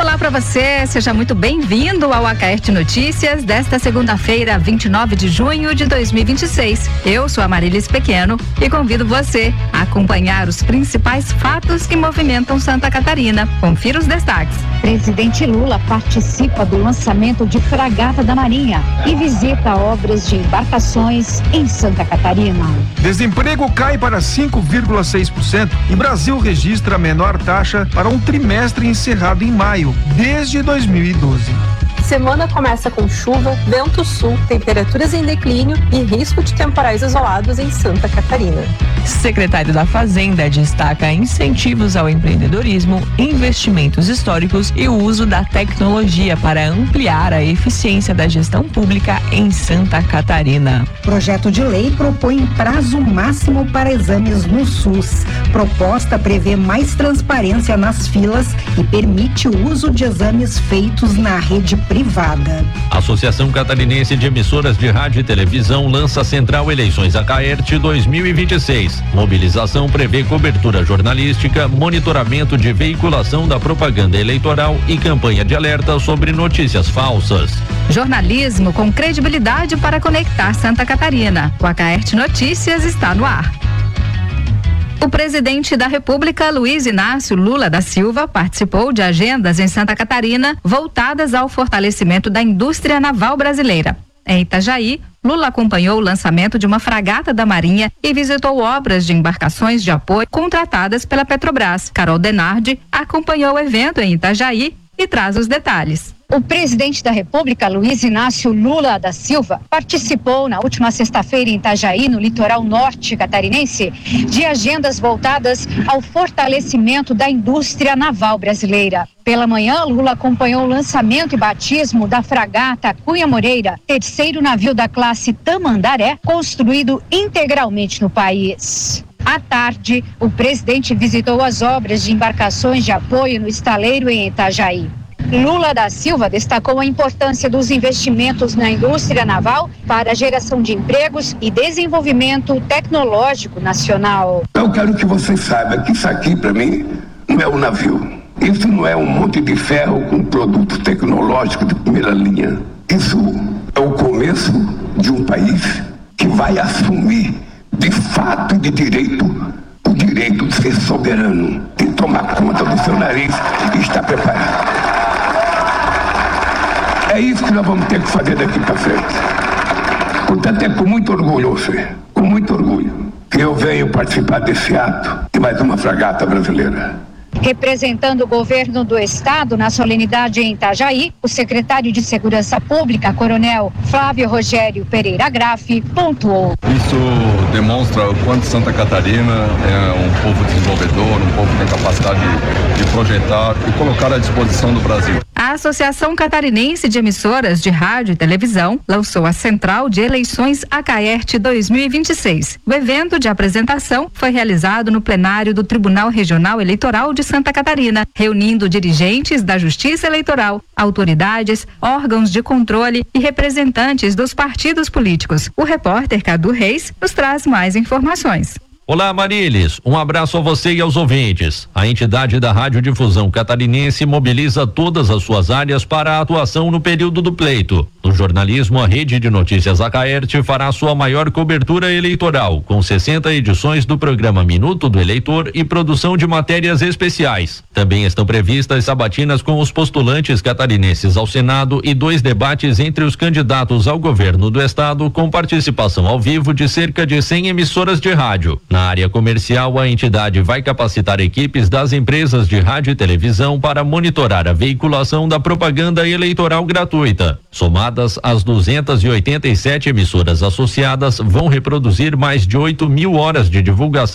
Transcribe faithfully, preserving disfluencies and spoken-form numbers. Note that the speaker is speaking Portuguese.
Olá para você, seja muito bem-vindo ao A K R T Notícias desta segunda-feira, vinte e nove de junho de dois mil e vinte e seis. Eu sou a Marilis Pequeno e convido você a acompanhar os principais fatos que movimentam Santa Catarina. Confira os destaques. Presidente Lula participa do lançamento de Fragata da Marinha e visita obras de embarcações em Santa Catarina. Desemprego cai para cinco vírgula seis por cento e Brasil registra a menor taxa para um trimestre encerrado em maio, desde dois mil e doze. Semana começa com chuva, vento sul, temperaturas em declínio e risco de temporais isolados em Santa Catarina. Secretário da Fazenda destaca incentivos ao empreendedorismo, investimentos históricos e o uso da tecnologia para ampliar a eficiência da gestão pública em Santa Catarina. Projeto de lei propõe prazo máximo para exames no SUS. Proposta prevê mais transparência nas filas e permite o uso de exames feitos na rede privada. A Associação Catarinense de Emissoras de Rádio e Televisão lança Central Eleições A K R T dois mil e vinte e seis. Mobilização prevê cobertura jornalística, monitoramento de veiculação da propaganda eleitoral e campanha de alerta sobre notícias falsas. Jornalismo com credibilidade para conectar Santa Catarina. O A K R T Notícias está no ar. O presidente da República, Luiz Inácio Lula da Silva, participou de agendas em Santa Catarina voltadas ao fortalecimento da indústria naval brasileira. Em Itajaí, Lula acompanhou o lançamento de uma fragata da Marinha e visitou obras de embarcações de apoio contratadas pela Petrobras. Carol Denardi acompanhou o evento em Itajaí e traz os detalhes. O presidente da República, Luiz Inácio Lula da Silva, participou na última sexta-feira em Itajaí, no litoral norte catarinense, de agendas voltadas ao fortalecimento da indústria naval brasileira. Pela manhã, Lula acompanhou o lançamento e batismo da fragata Cunha Moreira, terceiro navio da classe Tamandaré, construído integralmente no país. À tarde, o presidente visitou as obras de embarcações de apoio no estaleiro em Itajaí. Lula da Silva destacou a importância dos investimentos na indústria naval para a geração de empregos e desenvolvimento tecnológico nacional. Eu quero que você saiba que isso aqui, para mim, não é um navio. Isso não é um monte de ferro com produto tecnológico de primeira linha. Isso é o começo de um país que vai assumir, de fato e de direito, o direito de ser soberano, de tomar conta do seu nariz e estar preparado. É isso que nós vamos ter que fazer daqui para frente. Portanto, é com muito orgulho, você, com muito orgulho, que eu venho participar desse ato de mais uma fragata brasileira. Representando o governo do estado na solenidade em Itajaí, o secretário de Segurança Pública, coronel Flávio Rogério Pereira Graff, pontuou. Isso demonstra o quanto Santa Catarina é um povo desenvolvedor, um povo que tem capacidade de, de projetar e colocar à disposição do Brasil. A Associação Catarinense de Emissoras de Rádio e Televisão lançou a Central de Eleições A K R T dois mil e vinte e seis. O evento de apresentação foi realizado no plenário do Tribunal Regional Eleitoral de Santa Catarina, reunindo dirigentes da Justiça Eleitoral, autoridades, órgãos de controle e representantes dos partidos políticos. O repórter Cadu Reis nos traz mais informações. Olá, Marilis, um abraço a você e aos ouvintes. A entidade da Radiodifusão Catarinense mobiliza todas as suas áreas para a atuação no período do pleito. No jornalismo, a Rede de Notícias A K R T fará sua maior cobertura eleitoral, com sessenta edições do programa Minuto do Eleitor e produção de matérias especiais. Também estão previstas sabatinas com os postulantes catarinenses ao Senado e dois debates entre os candidatos ao governo do estado, com participação ao vivo de cerca de cem emissoras de rádio. Na área comercial, a entidade vai capacitar equipes das empresas de rádio e televisão para monitorar a veiculação da propaganda eleitoral gratuita. Somadas, as duzentas e oitenta e sete emissoras associadas vão reproduzir mais de oito mil horas de divulgação